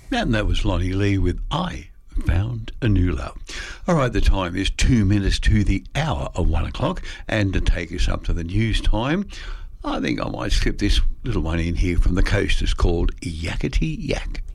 And that was Lonnie Lee with I Found a New Love. All right, the time is 2 minutes to the hour of 1 o'clock, and to take us up to the news time, I think I might slip this little one in here from the coast. It's called Yakety Yak.